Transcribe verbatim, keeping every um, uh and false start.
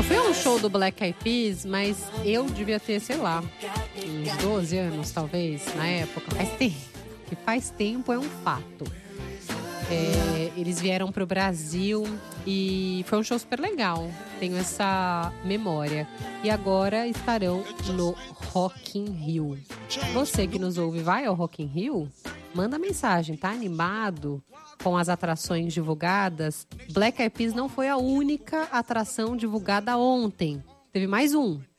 Eu fui a um show do Black Eyed Peas, mas eu devia ter, sei lá, uns doze anos, talvez, na época. Faz tempo. Que faz tempo é um fato. É, eles vieram pro Brasil e foi um show super legal. Tenho essa memória. E agora estarão no Rock in Rio. Você que nos ouve, vai ao Rock in Rio? Manda mensagem, tá animado com as atrações divulgadas? Black Eyed Peas não foi a única atração divulgada ontem. Teve mais um.